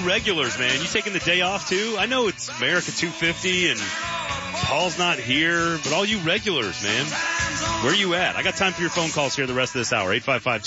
regulars, man, you taking the day off too? I know it's America 250 and Paul's not here, but all you regulars, man, where are you at? I got time for your phone calls here the rest of this hour.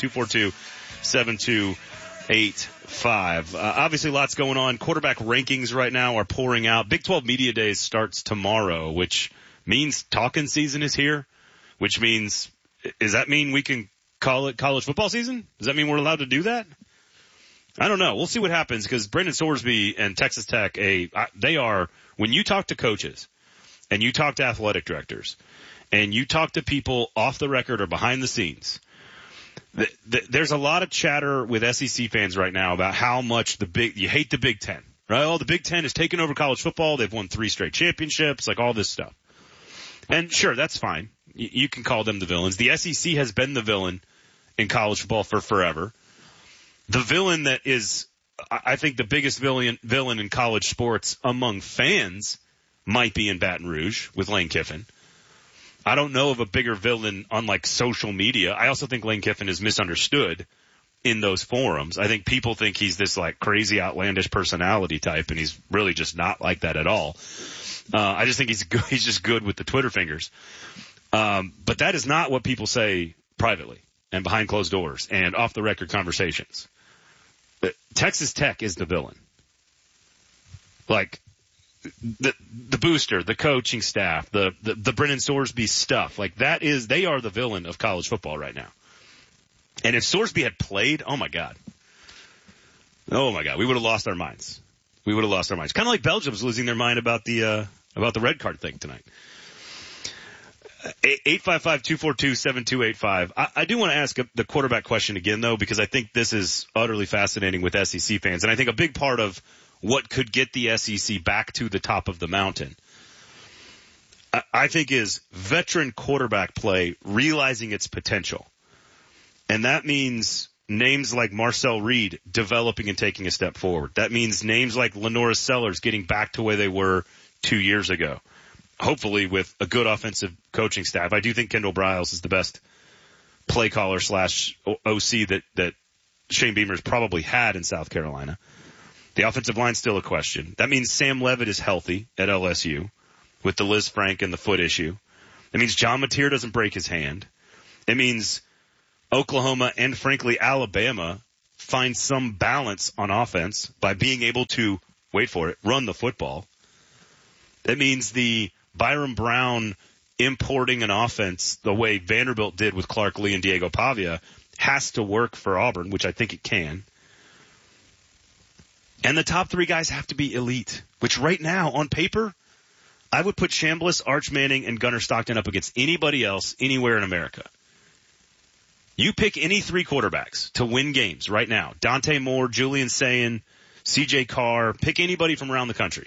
855-242-7285. Obviously lots going on. Quarterback rankings right now are pouring out. Big 12 Media Days starts tomorrow, which means talking season is here, which means, does that mean we can call it college football season? Does that mean we're allowed to do that? I don't know. We'll see what happens because Brendan Sorsby and Texas Tech, they are, when you talk to coaches and you talk to athletic directors and you talk to people off the record or behind the scenes, there's a lot of chatter with SEC fans right now about how much you hate the Big Ten, right? Oh, the Big Ten has taken over college football. They've won 3 straight championships, like all this stuff. And sure, that's fine. You can call them the villains. The SEC has been the villain in college football for forever. The villain that is, I think, the biggest villain in college sports among fans might be in Baton Rouge with Lane Kiffin. I don't know of a bigger villain on like social media. I also think Lane Kiffin is misunderstood in those forums. I think people think he's this like crazy outlandish personality type, and he's really just not like that at all. I just think he's good. He's just good with the Twitter fingers. But that is not what people say privately and behind closed doors and off the record conversations. Texas Tech is the villain. Like the booster, the coaching staff, the Brendan Sorsby stuff, like they are the villain of college football right now. And if Sorsby had played, oh my God, we would have lost our minds. Kind of like Belgium's losing their mind about the red card thing tonight. 855-242-7285. I do want to ask the quarterback question again, though, because I think this is utterly fascinating with SEC fans. And I think a big part of what could get the SEC back to the top of the mountain, I think, is veteran quarterback play realizing its potential. And that means names like Marcel Reed developing and taking a step forward. That means names like Lenora Sellers getting back to where they were 2 years ago. Hopefully with a good offensive coaching staff. I do think Kendall Briles is the best play caller / OC that Shane Beamer's probably had in South Carolina. The offensive line's still a question. That means Sam Leavitt is healthy at LSU with the Liz Frank and the foot issue. It means John Mateer doesn't break his hand. It means Oklahoma and, frankly, Alabama find some balance on offense by being able to, wait for it, run the football. That means the Byron Brown importing an offense the way Vanderbilt did with Clark Lee and Diego Pavia has to work for Auburn, which I think it can. And the top 3 guys have to be elite, which right now, on paper, I would put Chambliss, Arch Manning, and Gunnar Stockton up against anybody else anywhere in America. You pick any 3 quarterbacks to win games right now. Dante Moore, Julian Sayin, CJ Carr, pick anybody from around the country.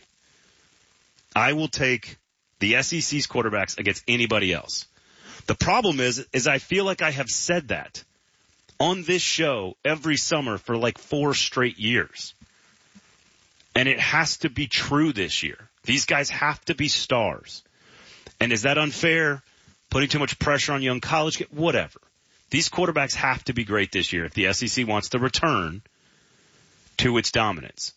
I will take the SEC's quarterbacks against anybody else. The problem is I feel like I have said that on this show every summer for like 4 straight years. And it has to be true this year. These guys have to be stars. And is that unfair? Putting too much pressure on young college kids? Whatever. These quarterbacks have to be great this year if the SEC wants to return to its dominance.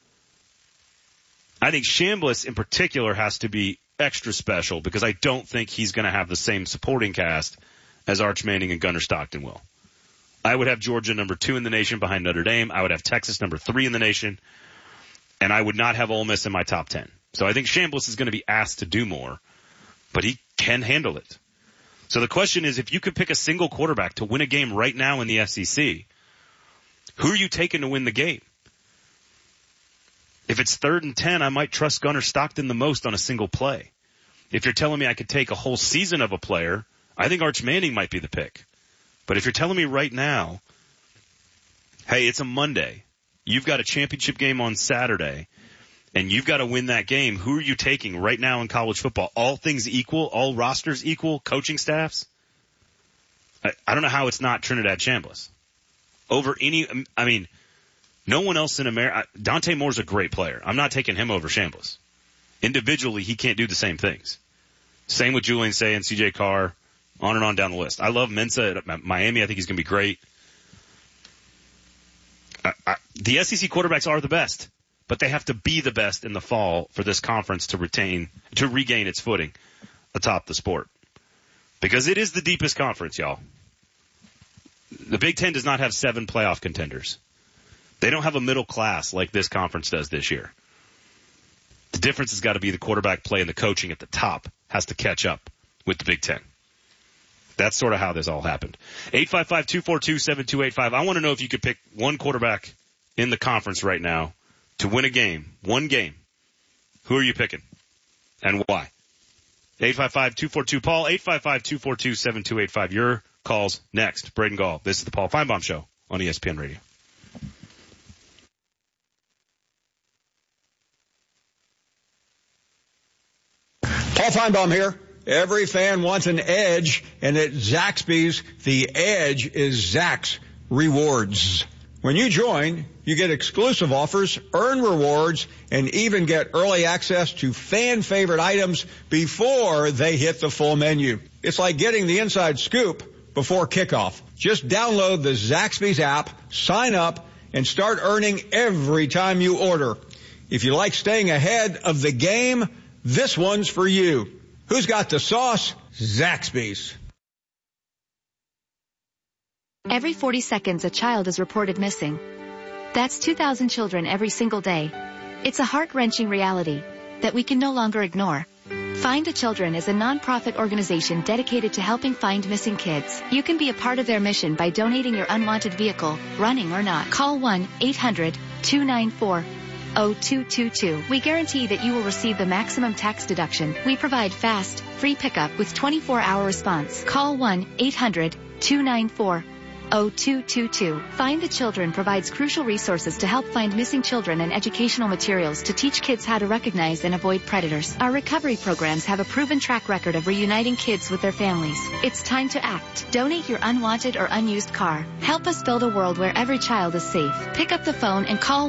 I think Chambliss in particular has to be extra special because I don't think he's going to have the same supporting cast as Arch Manning and Gunnar Stockton will. I would have Georgia number 2 in the nation behind Notre Dame. I would have Texas number 3 in the nation. And I would not have Ole Miss in my top 10. So I think Chambliss is going to be asked to do more, but he can handle it. So the question is, if you could pick a single quarterback to win a game right now in the SEC, who are you taking to win the game? If it's 3rd and 10, I might trust Gunnar Stockton the most on a single play. If you're telling me I could take a whole season of a player, I think Arch Manning might be the pick. But if you're telling me right now, hey, it's a Monday, you've got a championship game on Saturday, and you've got to win that game, who are you taking right now in college football? All things equal, all rosters equal, coaching staffs? I don't know how it's not Trinidad Chambliss. No one else in America. Dante Moore's a great player. I'm not taking him over Chambliss. Individually, he can't do the same things. Same with Julian Sayin, CJ Carr, on and on down the list. I love Mensah at Miami. I think he's going to be great. The SEC quarterbacks are the best. but they have to be the best in the fall for this conference to regain its footing atop the sport. Because it is the deepest conference, y'all. The Big Ten does not have 7 playoff contenders. They don't have a middle class like this conference does this year. The difference has got to be the quarterback play, and the coaching at the top has to catch up with the Big Ten. That's sort of how this all happened. 855-242-7285. I want to know if you could pick one quarterback in the conference right now to win a game, one game. Who are you picking and why? 855-242-PAUL, 855-242-7285. Your calls next. Braden Gall. This is the Paul Feinbaum Show on ESPN Radio. Paul Feinbaum here. Every fan wants an edge, and at Zaxby's, the edge is Zax Rewards. When you join, you get exclusive offers, earn rewards, and even get early access to fan-favorite items before they hit the full menu. It's like getting the inside scoop before kickoff. Just download the Zaxby's app, sign up, and start earning every time you order. If you like staying ahead of the game, this one's for you. Who's got the sauce? Zaxby's. Every 40 seconds, a child is reported missing. That's 2,000 children every single day. It's a heart-wrenching reality that we can no longer ignore. Find a Children is a non-profit organization dedicated to helping find missing kids. You can be a part of their mission by donating your unwanted vehicle, running or not. Call 1-800-294-0222. We guarantee that you will receive the maximum tax deduction. We provide fast, free pickup with 24-hour response. Call 1-800-294-0222. Find the Children provides crucial resources to help find missing children and educational materials to teach kids how to recognize and avoid predators. Our recovery programs have a proven track record of reuniting kids with their families. It's time to act. Donate your unwanted or unused car. Help us build a world where every child is safe. Pick up the phone and call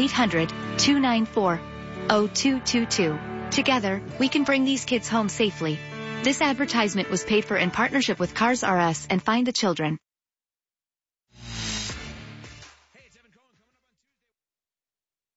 1-800-294-0222. Together, we can bring these kids home safely. This advertisement was paid for in partnership with Cars R Us and Find the Children.